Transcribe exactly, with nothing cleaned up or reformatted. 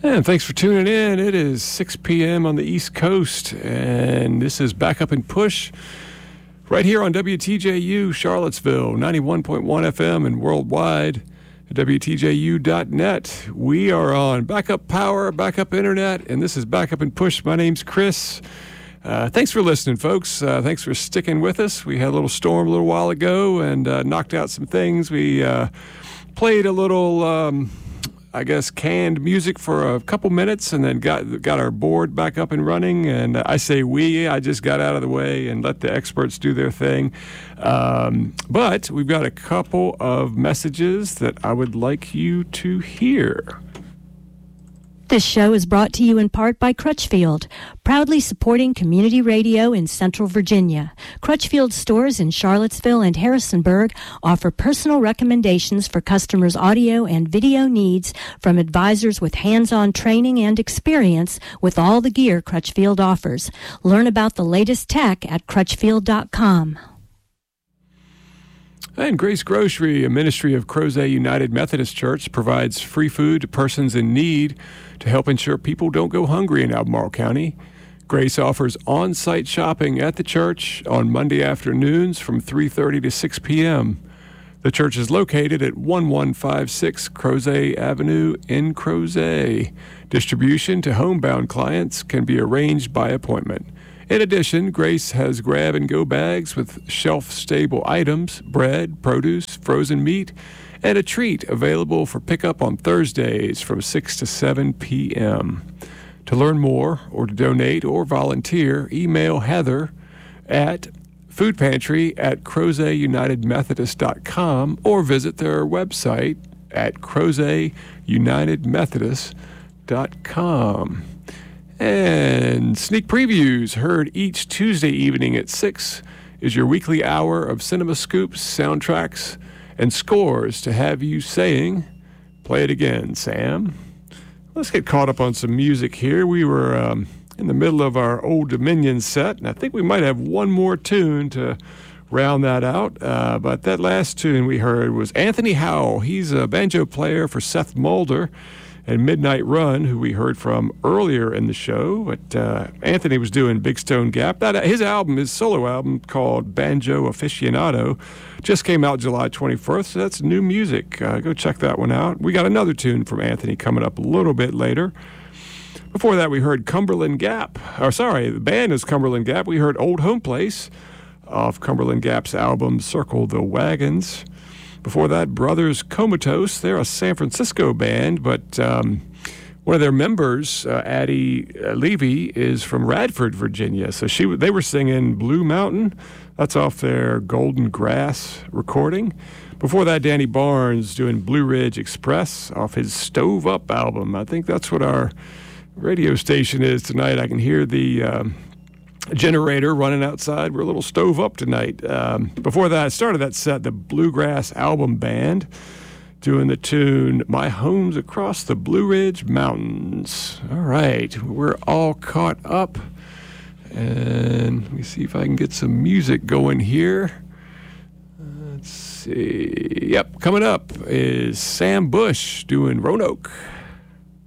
And thanks for tuning in. It is six p.m. on the East Coast, and this is Back Up and Push right here on W T J U Charlottesville, ninety-one point one F M and worldwide at W T J U dot net. We are on Backup Power, Backup Internet, and this is Back Up and Push. My name's Chris. Uh, thanks for listening, folks. Uh, thanks for sticking with us. We had a little storm a little while ago and uh, knocked out some things. We uh, played a little... Um, I guess, canned music for a couple minutes and then got got our board back up and running. And I say we, I just got out of the way and let the experts do their thing. Um, but we've got a couple of messages that I would like you to hear. This show is brought to you in part by Crutchfield, proudly supporting community radio in Central Virginia. Crutchfield stores in Charlottesville and Harrisonburg offer personal recommendations for customers' audio and video needs from advisors with hands-on training and experience with all the gear Crutchfield offers. Learn about the latest tech at crutchfield dot com. And Grace Grocery, a ministry of Crozet United Methodist Church, provides free food to persons in need to help ensure people don't go hungry in Albemarle County. Grace offers on-site shopping at the church on Monday afternoons from three thirty to six p.m. The church is located at eleven fifty-six Crozet Avenue in Crozet. Distribution to homebound clients can be arranged by appointment. In addition, Grace has grab-and-go bags with shelf-stable items, bread, produce, frozen meat, and a treat available for pickup on Thursdays from six to seven p.m. To learn more or to donate or volunteer, email Heather at foodpantry at crozet united methodist dot com or visit their website at crozet united methodist dot com. And Sneak Previews, heard each Tuesday evening at six, is your weekly hour of cinema scoops, soundtracks, and scores to have you saying, play it again, Sam. Let's get caught up on some music here. We were um, in the middle of our Old Dominion set, and I think we might have one more tune to round that out. Uh, but that last tune we heard was Anthony Howell. He's a banjo player for Seth Mulder and Midnight Run, who we heard from earlier in the show. But uh, Anthony was doing Big Stone Gap. That, his album, his solo album called Banjo Aficionado, just came out July twenty-first, so that's new music. Uh, go check that one out. We got another tune from Anthony coming up a little bit later. Before that, we heard Cumberland Gap. Or sorry, the band is Cumberland Gap. We heard Old Home Place off Cumberland Gap's album Circle the Wagons. Before that, Brothers Comatose. They're a San Francisco band, but um, one of their members, uh, Addie Levy, is from Radford, Virginia. So she, they were singing Blue Mountain. That's off their Golden Grass recording. Before that, Danny Barnes doing Blue Ridge Express off his Stove Up album. I think that's what our radio station is tonight. I can hear the Um, generator running outside. We're a little stove up tonight. Um, before that, I started that set, the Bluegrass Album Band, doing the tune My Home's Across the Blue Ridge Mountains. All right, we're all caught up. And let me see if I can get some music going here. Let's see. Yep, coming up is Sam Bush doing Roanoke.